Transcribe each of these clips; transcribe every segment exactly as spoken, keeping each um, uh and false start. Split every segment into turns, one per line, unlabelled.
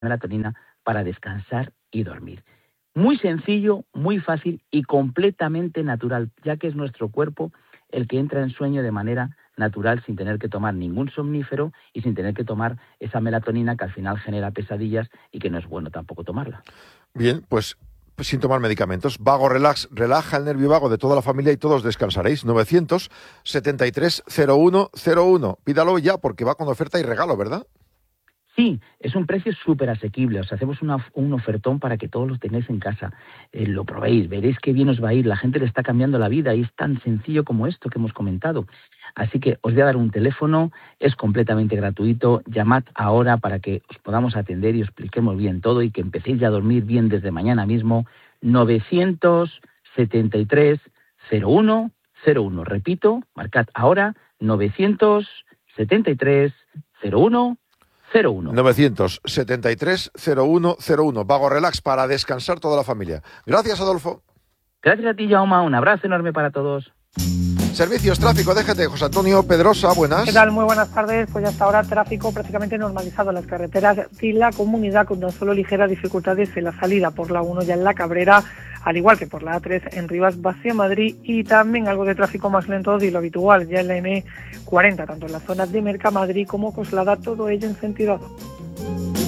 melatonina para descansar y dormir. Muy sencillo, muy fácil y completamente natural, ya que es nuestro cuerpo el que entra en sueño de manera natural sin tener que tomar ningún somnífero y sin tener que tomar esa melatonina que al final genera pesadillas y que no es bueno tampoco tomarla.
Bien, pues sin tomar medicamentos. Vago Relax relaja el nervio vago de toda la familia y todos descansaréis. novecientos setenta y tres cero uno cero uno. Pídalo ya porque va con oferta y regalo, ¿verdad?
Sí, es un precio súper asequible. Os hacemos una, un ofertón para que todos los tengáis en casa. Eh, lo probéis, veréis qué bien os va a ir. La gente le está cambiando la vida y es tan sencillo como esto que hemos comentado. Así que os voy a dar un teléfono, es completamente gratuito. Llamad ahora para que os podamos atender y os expliquemos bien todo y que empecéis ya a dormir bien desde mañana mismo. novecientos setenta y tres cero uno cero uno. Repito, marcad ahora novecientos setenta y tres cero uno cero uno.
novecientos setenta y tres cero uno cero uno. Vago Relax para descansar toda la familia. Gracias, Adolfo.
Gracias a ti, Jaume. Un abrazo enorme para todos.
Servicios, tráfico, déjate. José Antonio Pedrosa, buenas.
¿Qué tal? Muy buenas tardes. Pues hasta ahora tráfico prácticamente normalizado en las carreteras de la comunidad, con tan solo ligeras dificultades en la salida por la uno ya en La Cabrera, al igual que por la A tres en Rivas hacia Madrid, y también algo de tráfico más lento de lo habitual ya en la eme cuarenta, tanto en las zonas de Mercamadrid como Coslada, todo ello en sentido A dos.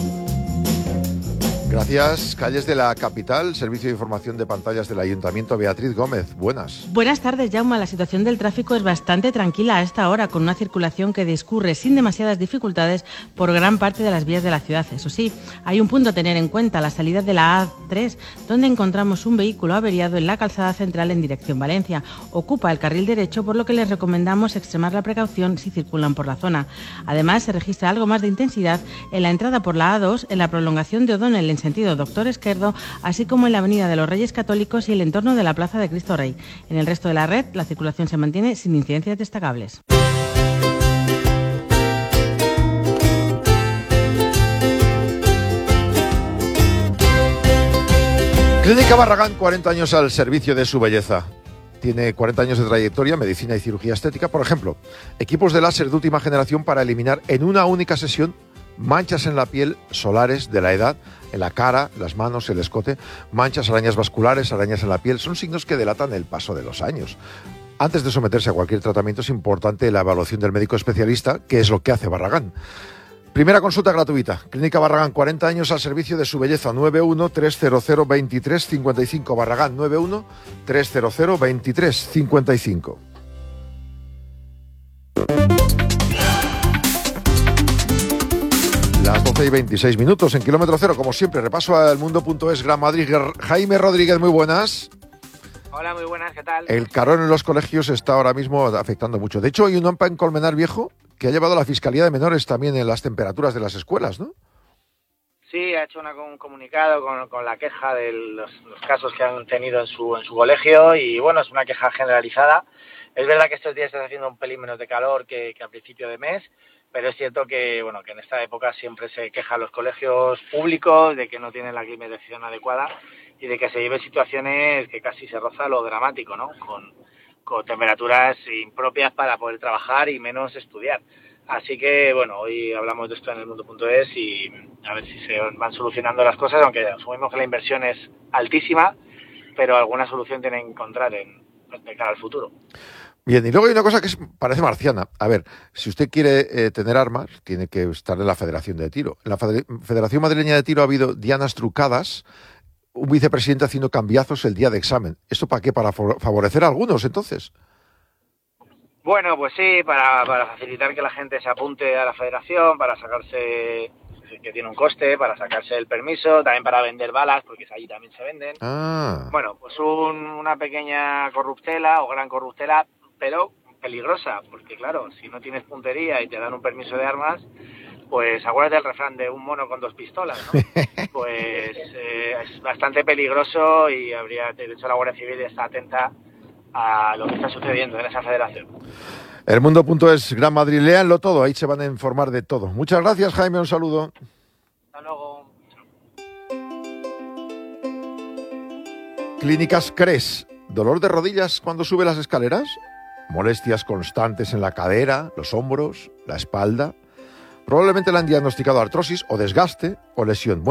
Gracias. Calles de la capital, Servicio de Información de Pantallas del Ayuntamiento. Beatriz Gómez, buenas.
Buenas tardes, Jaume. La situación del tráfico es bastante tranquila a esta hora, con una circulación que discurre sin demasiadas dificultades por gran parte de las vías de la ciudad. Eso sí, hay un punto a tener en cuenta: la salida de la A tres, donde encontramos un vehículo averiado en la calzada central en dirección Valencia. Ocupa el carril derecho, por lo que les recomendamos extremar la precaución si circulan por la zona. Además, se registra algo más de intensidad en la entrada por la A dos, en la prolongación de O'Donnell en sentido Doctor Esquerdo, así como en la avenida de los Reyes Católicos y el entorno de la Plaza de Cristo Rey. En el resto de la red, la circulación se mantiene sin incidencias destacables.
Clínica Barragán, cuarenta años al servicio de su belleza. Tiene cuarenta años de trayectoria, medicina y cirugía estética. Por ejemplo, equipos de láser de última generación para eliminar en una única sesión manchas en la piel solares de la edad, en la cara, las manos, el escote, manchas, arañas vasculares, arañas en la piel. Son signos que delatan el paso de los años. Antes de someterse a cualquier tratamiento es importante la evaluación del médico especialista, que es lo que hace Barragán. Primera consulta gratuita. Clínica Barragán, cuarenta años al servicio de su belleza. nueve uno tres cero cero veintitrés cincuenta y cinco. Barragán, nueve uno tres cero cero veintitrés cincuenta y cinco. Las doce y veintiséis minutos en Kilómetro Cero. Como siempre, repaso al mundo.es Gran Madrid. Jaime Rodríguez, muy buenas.
Hola, muy buenas, ¿qué tal?
El carón en los colegios está ahora mismo afectando mucho. De hecho, hay un OMPA en Colmenar Viejo que ha llevado a la Fiscalía de Menores también en las temperaturas de las escuelas, ¿no?
Sí, ha hecho una, un comunicado con, con la queja de los, los casos que han tenido en su, en su colegio, y bueno, es una queja generalizada. Es verdad que estos días está haciendo un pelín menos de calor que, que a principio de mes, pero es cierto que bueno que en esta época siempre se quejan los colegios públicos de que no tienen la climatización adecuada y de que se lleven situaciones que casi se roza lo dramático, ¿no? Con, con temperaturas impropias para poder trabajar y menos estudiar. Así que, bueno, hoy hablamos de esto en el mundo.es y a ver si se van solucionando las cosas, aunque asumimos que la inversión es altísima, pero alguna solución tienen que encontrar en, de cara al futuro.
Bien, y luego hay una cosa que es, parece marciana. A ver, si usted quiere eh, tener armas, tiene que estar en la Federación de Tiro. En la Federación Madrileña de Tiro ha habido dianas trucadas, un vicepresidente haciendo cambiazos el día de examen. ¿Esto para qué? ¿Para favorecer a algunos, entonces?
Bueno, pues sí, para, para facilitar que la gente se apunte a la federación, para sacarse, que tiene un coste, para sacarse el permiso, también para vender balas, porque allí también se venden.
Ah.
Bueno, pues un, una pequeña corruptela o gran corruptela, pero peligrosa, porque claro, si no tienes puntería y te dan un permiso de armas, pues acuérdate del refrán de un mono con dos pistolas, ¿no? Pues eh, es bastante peligroso y habría, de hecho, la Guardia Civil está atenta a lo que está sucediendo en esa federación.
El mundo.es Gran Madrid, léanlo todo, ahí se van a informar de todo. Muchas gracias, Jaime, un saludo.
Hasta luego.
Clínicas Cres. ¿Dolor de rodillas cuando sube las escaleras? ¿Molestias constantes en la cadera, los hombros, la espalda? Probablemente le han diagnosticado artrosis o desgaste o lesión.